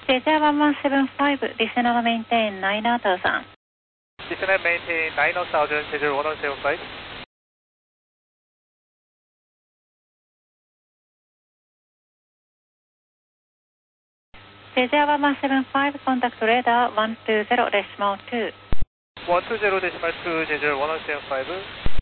제자 1175, listener maintain 9000. Listener maintain 9000, 제주 1175. 제자 1175, contact radar 120.2. 120.2, 제주 1175.